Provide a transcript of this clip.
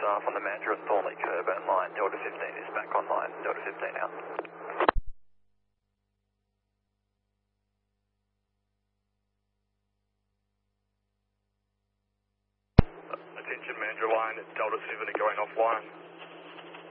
off on the Mandurah and Thornley curb and line Delta 15 is back online. Delta 15 out. Attention Mandurah line, Delta 70 going offline.